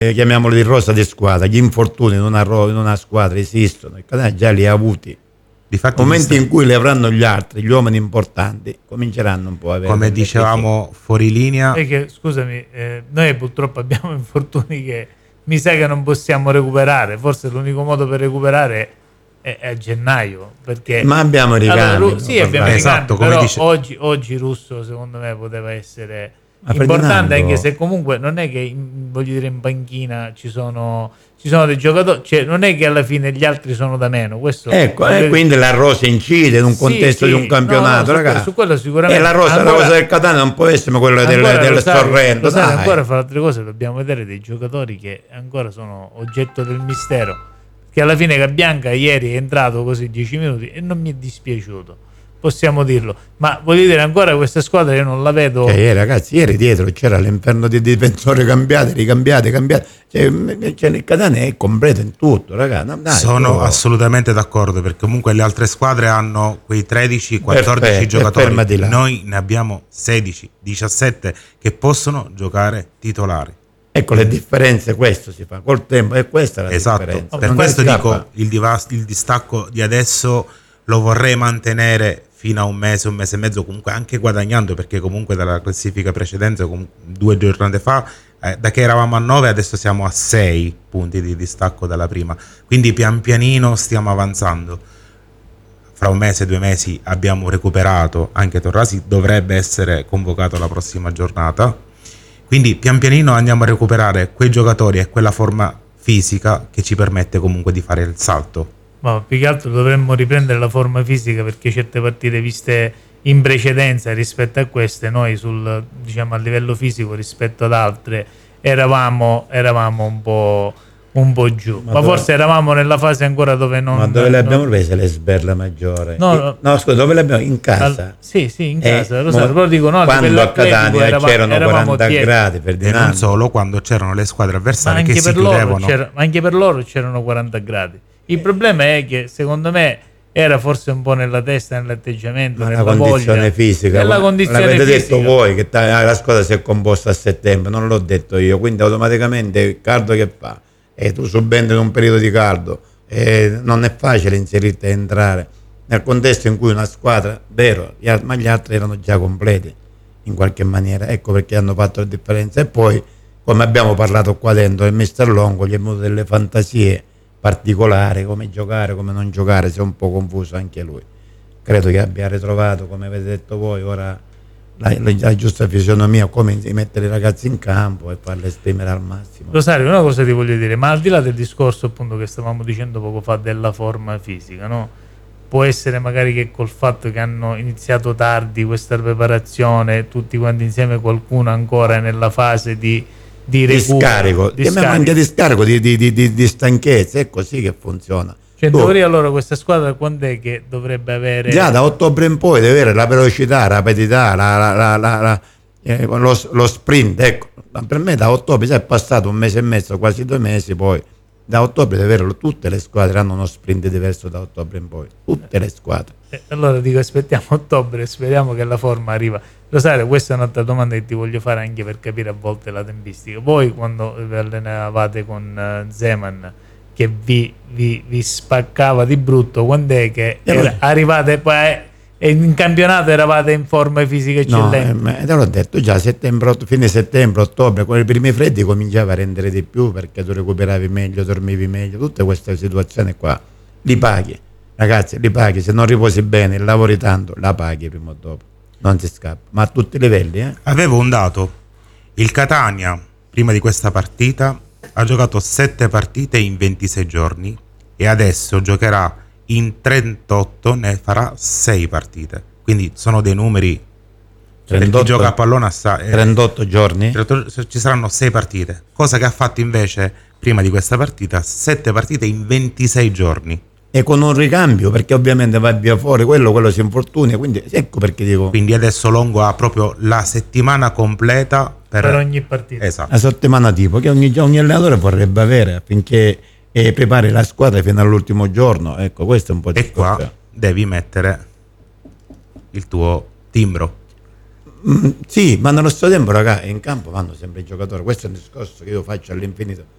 chiamiamoli di rosa di squadra, gli infortuni in una squadra esistono, il Catania già li ha avuti. Nel momento in cui li avranno gli altri, gli uomini importanti, cominceranno un po' a avere. Come dicevamo fuori linea. Perché, scusami, noi purtroppo abbiamo infortuni che mi sa che non possiamo recuperare. Forse l'unico modo per recuperare è a gennaio. Perché ma abbiamo ricambi. Allora, sì, abbiamo esatto, ricambi, però dice... oggi Russo secondo me poteva essere importante, anche se comunque non è che voglio dire in panchina ci sono dei giocatori, cioè non è che alla fine gli altri sono da meno, questo quindi la rosa incide in un contesto di un campionato, ragazzi. Su quello sicuramente. E la rosa del Catania non può essere quella del Sorrento. Ancora fra altre cose dobbiamo vedere dei giocatori che ancora sono oggetto del mistero, che alla fine Cabianca ieri è entrato così 10 minuti e non mi è dispiaciuto, possiamo dirlo, ma voglio dire ancora questa squadra io non la vedo. Ragazzi, ieri dietro c'era l'inferno di difensori ricambiati, cioè il Catania è completo in tutto, ragazzi. Sono assolutamente d'accordo, perché comunque le altre squadre hanno quei 13-14 giocatori, noi ne abbiamo 16-17 che possono giocare titolari. Ecco le differenze, questo si fa col tempo e questa è la differenza. Per questo dico il distacco di adesso lo vorrei mantenere fino a un mese e mezzo, comunque anche guadagnando, perché comunque dalla classifica precedente 2 giornate fa da che eravamo a 9 adesso siamo a 6 punti di distacco dalla prima, quindi pian pianino stiamo avanzando. Fra un mese, 2 mesi abbiamo recuperato, anche Torrasi dovrebbe essere convocato alla prossima giornata, quindi pian pianino andiamo a recuperare quei giocatori e quella forma fisica che ci permette comunque di fare il salto. Ma più che altro dovremmo riprendere la forma fisica, perché certe partite viste in precedenza rispetto a queste, noi sul, diciamo, a livello fisico rispetto ad altre eravamo un po' giù, ma forse eravamo nella fase ancora dove non. Ma dove le abbiamo prese le sberle maggiori? No, scusa, dove le abbiamo? In casa? Sì, in casa, lo so, però dico no, quando a Catania c'erano 40 gradi per e non solo, quando c'erano le squadre avversarie che si chiudevano. Anche per loro c'erano 40 gradi. Il problema è che secondo me era forse un po' nella testa, nell'atteggiamento, nella condizione fisica. L'avete detto voi che la squadra si è composta a settembre, non l'ho detto io, quindi automaticamente il caldo che fa e tu subentri in un periodo di caldo non è facile inserirti e entrare nel contesto in cui una squadra, vero, ma gli altri erano già completi in qualche maniera, ecco perché hanno fatto la differenza. E poi, come abbiamo parlato qua dentro, il mister Longo gli è venuto delle fantasie particolari, come giocare, come non giocare, si è un po' confuso anche lui. Credo che abbia ritrovato, come avete detto voi, ora la giusta fisionomia, come mettere i ragazzi in campo e farli esprimere al massimo. Rosario, una cosa ti voglio dire, ma al di là del discorso appunto che stavamo dicendo poco fa della forma fisica, no? Può essere magari che col fatto che hanno iniziato tardi questa preparazione, tutti quanti insieme, qualcuno ancora è nella fase di recupero, anche di scarico, di stanchezza, è così che funziona. Cioè, in teoria allora questa squadra quando è che dovrebbe avere? Già da ottobre in poi deve avere la velocità, la rapidità, lo sprint, ecco. Per me da ottobre già è passato un mese e mezzo, quasi 2 mesi, poi da ottobre deve avere, tutte le squadre hanno uno sprint diverso da ottobre in poi, tutte le squadre. Allora dico, aspettiamo ottobre, speriamo che la forma arriva. Rosario, questa è un'altra domanda che ti voglio fare anche per capire a volte la tempistica. Voi quando vi allenavate con Zeman, che vi spaccava di brutto, quando è che arrivate poi in campionato, eravate in forma fisica eccellente? No, te l'ho detto già, fine settembre, ottobre, con i primi freddi cominciava a rendere di più, perché tu recuperavi meglio, dormivi meglio, tutte queste situazioni qua li paghi, ragazzi, li paghi. Se non riposi bene, lavori tanto, la paghi prima o dopo, non si scappa, ma a tutti i livelli. Avevo un dato: il Catania prima di questa partita ha giocato 7 partite in 26 giorni e adesso giocherà in 38, ne farà 6 partite, quindi sono dei numeri 38, per chi gioca a pallone 38 giorni? Ci saranno 6 partite, cosa che ha fatto invece prima di questa partita 7 partite in 26 giorni. E con un ricambio, perché ovviamente va via fuori quello si infortuna, quindi ecco perché dico. Quindi adesso Longo ha proprio la settimana completa per ogni partita. Esatto. La settimana tipo che ogni allenatore vorrebbe avere affinché prepari la squadra fino all'ultimo giorno. Ecco, questo è un po' di qua devi mettere il tuo timbro. Sì, ma nello stesso tempo, ragazzi, in campo vanno sempre i giocatori. Questo è un discorso che io faccio all'infinito